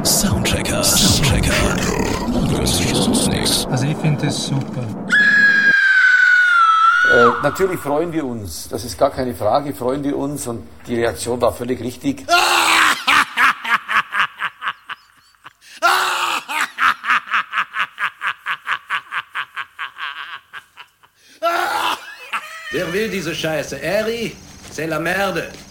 Soundchecker. Du hörst hier sonst nichts. Also ich finde das super. Natürlich freuen wir uns, das ist gar keine Frage, freuen wir uns und die Reaktion war völlig richtig. Wer will diese Scheiße? Eri, c'est la merde.